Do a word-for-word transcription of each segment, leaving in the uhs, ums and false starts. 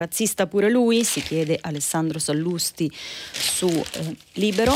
Razzista pure lui, si chiede Alessandro Sallusti su eh, Libero.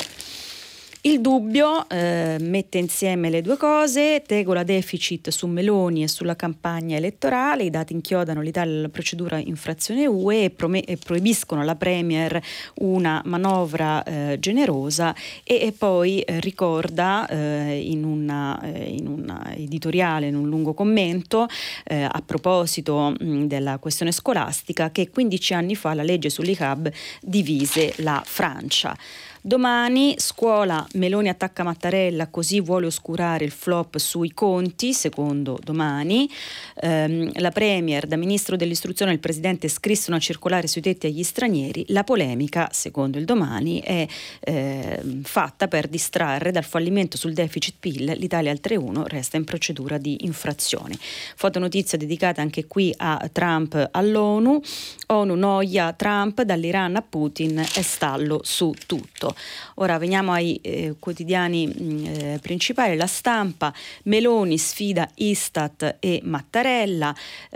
Il Dubbio eh, mette insieme le due cose, tegola deficit su Meloni e sulla campagna elettorale, i dati inchiodano l'Italia alla procedura infrazione U E e, prome- e proibiscono alla Premier una manovra eh, generosa e, e poi eh, ricorda eh, in, una, eh, in una editoriale, in un lungo commento eh, a proposito mh, della questione scolastica, che quindici anni fa la legge sull'I C A B divise la Francia. Domani scuola, Meloni attacca Mattarella, così vuole oscurare il flop sui conti, secondo Domani. Ehm, la Premier, da ministro dell'istruzione, il presidente scrisse una circolare sui tetti agli stranieri. La polemica, secondo il Domani, è eh, fatta per distrarre dal fallimento sul deficit P I L. L'Italia al tre uno resta in procedura di infrazione. Fotonotizia dedicata anche qui a Trump all'ONU. ONU noia Trump, dall'Iran a Putin è stallo su tutto. Ora veniamo ai eh, quotidiani eh, principali. La Stampa, Meloni sfida Istat e Mattarella,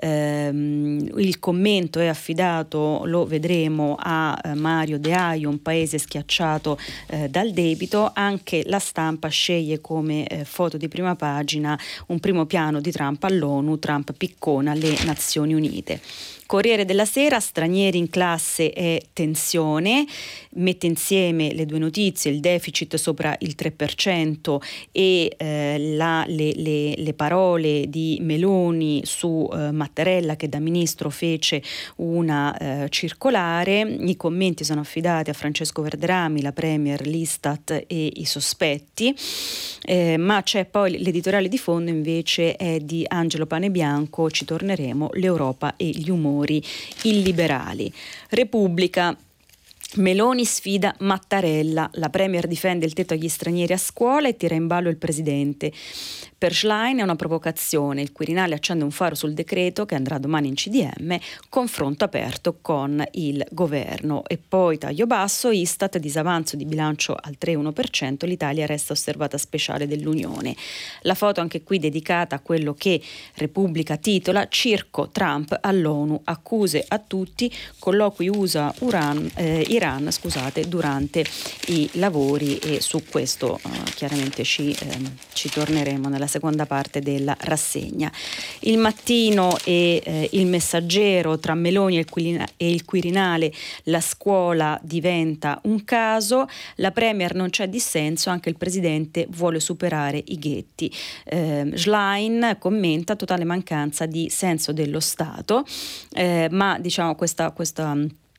ehm, il commento è affidato, lo vedremo, a eh, Mario De Aio, un paese schiacciato eh, dal debito. Anche La Stampa sceglie come eh, foto di prima pagina un primo piano di Trump all'ONU, Trump piccona le Nazioni Unite. Corriere della Sera, stranieri in classe e tensione, mette insieme le due notizie, il deficit sopra il tre per cento e eh, la, le, le, le parole di Meloni su eh, Mattarella, che da ministro fece una eh, circolare. I commenti sono affidati a Francesco Verderami, la Premier, l'Istat e i sospetti, eh, ma c'è poi l'editoriale di fondo invece è di Angelo Panebianco, ci torneremo, l'Europa e gli umori illiberali. Repubblica, Meloni sfida Mattarella, la Premier difende il tetto agli stranieri a scuola e tira in ballo il presidente. Per Schlein è una provocazione, il Quirinale accende un faro sul decreto che andrà domani in C D M, confronto aperto con il governo. E poi taglio basso, Istat, disavanzo di bilancio al tre virgola uno per cento, l'Italia resta osservata speciale dell'Unione. La foto anche qui dedicata a quello che Repubblica titola Circo Trump all'ONU, accuse a tutti, colloqui U S A-Iran eh, Iran, scusate, durante i lavori, e su questo eh, chiaramente ci, eh, ci torneremo nella seconda parte della rassegna. Il Mattino e eh, il Messaggero, tra Meloni e il, Quirina- e il Quirinale la scuola diventa un caso, la Premier non c'è dissenso, anche il Presidente vuole superare i ghetti. Eh, Schlein commenta totale mancanza di senso dello Stato, eh, ma diciamo questa... questa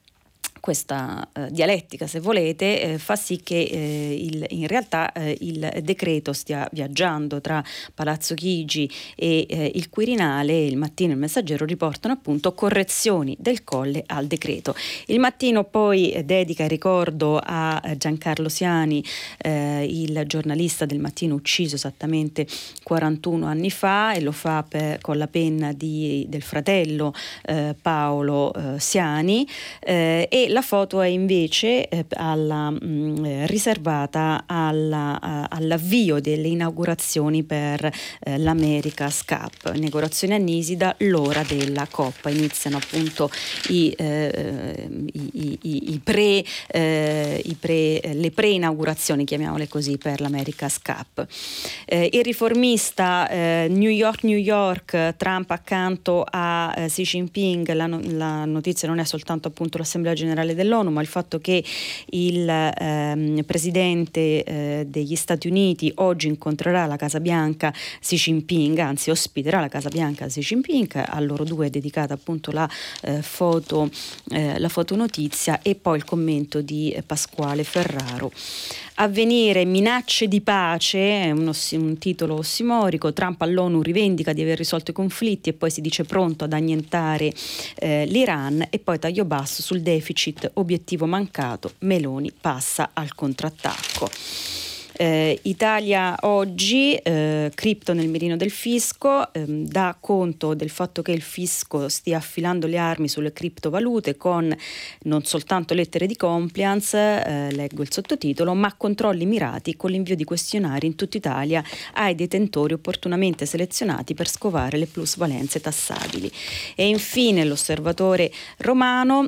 Questa eh, dialettica, se volete, eh, fa sì che eh, il, in realtà eh, il decreto stia viaggiando tra Palazzo Chigi e eh, il Quirinale. Il Mattino e il Messaggero riportano appunto correzioni del Colle al decreto. Il Mattino poi eh, dedica il ricordo a eh, Giancarlo Siani, eh, il giornalista del Mattino ucciso esattamente quarantuno anni fa, e lo fa per, con la penna di, del fratello eh, Paolo eh, Siani, eh, e la foto è invece eh, alla, mh, riservata alla, uh, all'avvio delle inaugurazioni per eh, l'America's Cup. Inaugurazione a Nisida, l'ora della Coppa. Iniziano appunto i, eh, i, i, i pre, eh, i pre, le pre-inaugurazioni, chiamiamole così, per l'America's Cup. Eh, il Riformista, eh, New York, New York, Trump accanto a eh, Xi Jinping. La, no- la notizia non è soltanto appunto l'Assemblea Generale dell'ONU, ma il fatto che il ehm, presidente eh, degli Stati Uniti oggi incontrerà alla Casa Bianca Xi Jinping, anzi ospiterà la Casa Bianca Xi Jinping. A loro due è dedicata appunto la eh, foto eh, la fotonotizia, e poi il commento di eh, Pasquale Ferraro. Avvenire, minacce di pace, è un, ossi, un titolo ossimorico. Trump all'ONU rivendica di aver risolto i conflitti e poi si dice pronto ad annientare eh, l'Iran. E poi taglio basso sul deficit, obiettivo mancato, Meloni passa al contrattacco. Eh, Italia oggi, eh, cripto nel mirino del fisco, ehm, dà conto del fatto che il fisco stia affilando le armi sulle criptovalute con non soltanto lettere di compliance, eh, leggo il sottotitolo, ma controlli mirati con l'invio di questionari in tutta Italia ai detentori opportunamente selezionati per scovare le plusvalenze tassabili. E infine l'Osservatore Romano